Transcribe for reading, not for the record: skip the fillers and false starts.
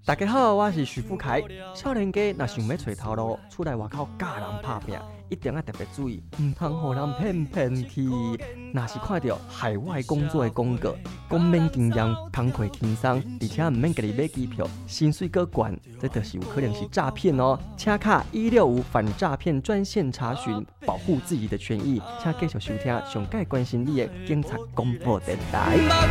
大家好，我是徐富凯。少年家若想要找头路，出来外口教人拍拼，一定要特别注意，唔通让人骗去。若是看到海外工作的广告，讲免经验、工课轻松，而且唔免家己买机票，薪水阁悬，这就是有可能是诈骗哦。请卡165反诈骗专线查询，保护自己的权益。请继续收听上届关心你的警察广播电台。